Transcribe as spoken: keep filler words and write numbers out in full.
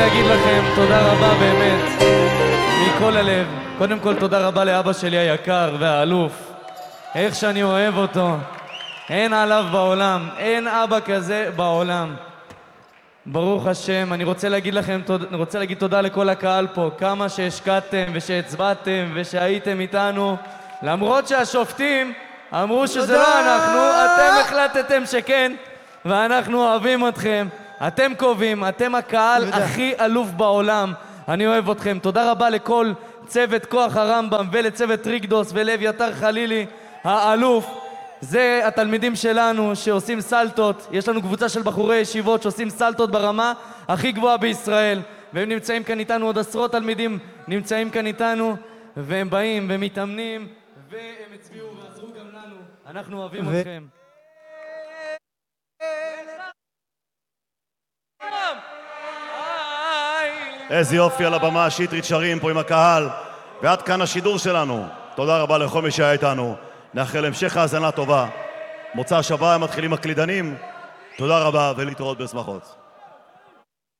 להגיד לכם תודה רבה באמת, מכל הלב. קודם כל תודה רבה לאבא שלי היקר והאלוף, איך שאני אוהב אותו, אין עליו בעולם, אין אבא כזה בעולם. ברוך השם. אני רוצה להגיד לכם, אני רוצה להגיד תודה לכל הקהל פה, כמה שהשקעתם ושהצבעתם ושהייתם איתנו, למרות שהשופטים אמרו שזה לא אנחנו, אתם החלטתם שכן, ואנחנו אוהבים אתכם. אתם קובעים, אתם הקהל הכי אלוף בעולם. אני אוהב אתכם. תודה רבה לכל צוות כוח הרמב"ם ולצוות טריקדוס ולאביתר חלילי האלוף. זה התלמידים שלנו שעושים סלטות. יש לנו קבוצה של בחורי ישיבות שעושים סלטות ברמה הכי גבוהה בישראל, והם נמצאים כאן איתנו, עוד עשרות תלמידים נמצאים כאן איתנו, והם באים ומתאמנים והם הצביעו ועזרו גם לנו. אנחנו אוהבים ו... אתכם. איזה יופי על הבמה, שיטרית שרים פה עם הקהל. ועד כאן השידור שלנו. תודה רבה לכל מי שהיה איתנו. נאחל המשך האזנה טובה. מוצא השבת מתחילים הקלידנים. תודה רבה ולהתראות בשמחות.